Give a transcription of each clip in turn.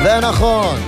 זה נכון.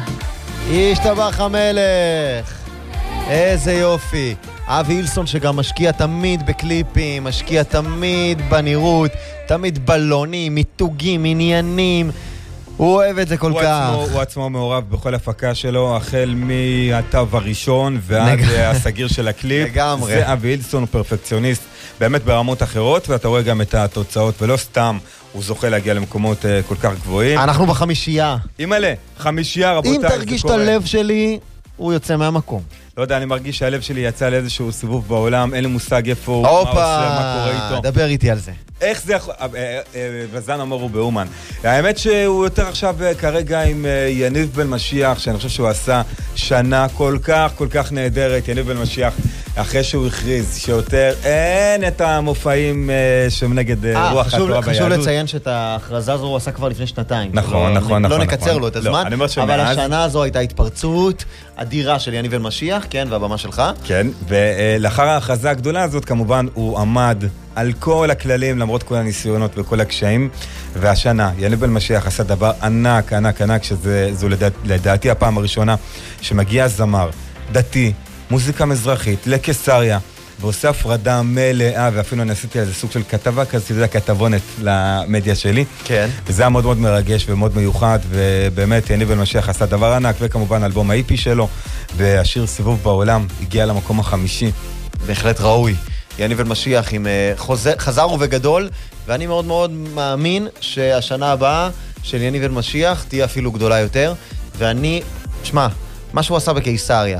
ישתבח המלך. איזה יופי. אבי הילסון שגם משקיע תמיד בקליפים, משקיע תמיד בנראות, תמיד בלונים, מיתוגים, עניינים. הוא אוהב את זה כל כך. הוא עצמו מעורב בכל הפקה שלו, החל מהטב הראשון ועד הסגיר של הקליפ. לגמרי. זה אבי הילסון, הוא פרפקציוניסט, באמת ברמות אחרות, ואתה רואה גם את התוצאות, ולא סתם הוא זוכה להגיע למקומות כל כך גבוהים. אנחנו בחמישייה. מלא, חמישייה רבותיי. אם תרגיש את הלב שלי, הוא יוצא מהמקום. לא יודע, אני מרגיש שהלב שלי יצא לאיזשהו סיבוב בעולם, אין לי מושג איפה הוא, מה עושה, מה קורה איתו. דבר איתי על זה. איך זה יכול... וזן אמר הוא באומן. האמת שהוא יותר עכשיו כרגע עם יניב בן משיח, שאני חושב שהוא עשה שנה כל כך נהדרת. יניב בן משיח, אחרי שהוא הכריז שיותר אין את המופעים שהם נגד רוח התורה ביהדות. חשוב לציין שאת ההכרזה הזו הוא עשה כבר לפני שנתיים. נכון. לא נקצר לו את הזמן, אבל השנה הזו הייתה התפרצות אדירה של יניב בן משיח, כן, והבמה שלך. כן, ולאחר ההכרזה הגדולה הזאת כמובן הוא עמד על כל הכללים, למרות כל הניסיונות וכל הקשיים, והשנה יניב בן משיח עשה דבר ענק, שזו לדעתי הפעם הראשונה שמגיע זמר דתי, מוזיקה מזרחית, לקיסריה, ועושה הפרדה מלאה, ואפילו אני עשיתי על זה סוג של כתבה כזה, זה הכתבונת למדיה שלי. כן. וזה היה מאוד מאוד מרגש ומאוד מיוחד, ובאמת יניב בן משיח עשה דבר ענק, וכמובן אלבום האיפי שלו, והשיר סיבוב בעולם הגיע למקום החמישי. בהחלט ראוי. יניב בן משיח עם חזר ובגדול, ואני מאוד מאוד מאמין שהשנה הבאה של יניב בן משיח תהיה אפילו גדולה יותר, ואני, תשמע, מה שהוא עשה בקיסריה,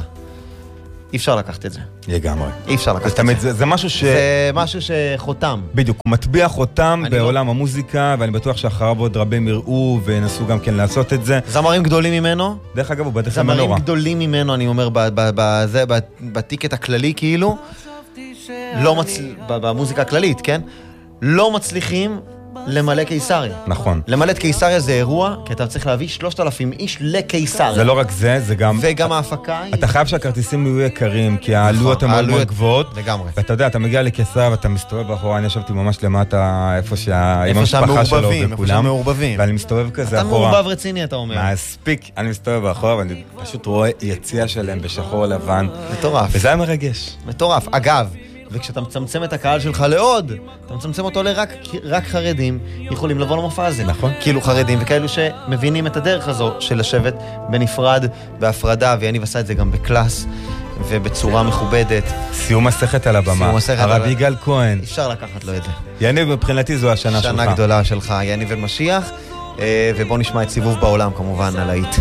אי אפשר לקחת את זה. לגמרי. אי אפשר לקחת את זה. זה משהו זה משהו שחותם. בדיוק, הוא מטביע חותם בעולם המוזיקה, ואני בטוח שאחריו עוד רבים יראו ונסו גם כן לעשות את זה. זמרים גדולים ממנו? דרך אגב, הוא בטח מנורה. זמרים גדולים ממנו, אני אומר, בטיקט הכללי כאילו, במוזיקה הכללית, כן? לא מצליחים למלא קיסריה. נכון. למלא את קיסריה זה אירוע, כי אתה צריך להביא 3,000 איש לקיסריה. זה לא רק זה, זה גם... וגם ההפקה היא... אתה חייב שהכרטיסים יהיו יקרים, כי העלויות הן מאוד מאוד גבוהות. לגמרי. ואתה יודע, אתה מגיע לקיסריה ואתה מסתובב אחורה, אני ישבתי ממש למטה, איפה עם המשפחה שלו וכולם. איפה שהמעורבבים. ואני מסתובב כזה אתה אחורה. מעורבב רציני, אתה אומר. מספיק, אני מסתובב אחורה, ואני פשוט רואה יציאה שלהם בשחור לבן. מטורף. וזה היה מרגש. מטורף. אגב, וכשאתה מצמצם את הקהל שלך לעוד, אתה מצמצם אותו רק חרדים יכולים לבוא למופע הזה. נכון. כאילו חרדים וכאלו שמבינים את הדרך הזו של לשבת בנפרד, בהפרדה, ויניב עשה את זה גם בקלאס ובצורה מכובדת. סיום מסכת על הבמה. הרב יגאל כהן. אפשר לקחת לו את זה. יניב, מבחינתי זו השנה שלך. שנה גדולה שלך, יניב בן משיח, ובוא נשמע את סיבוב בעולם כמובן על האית.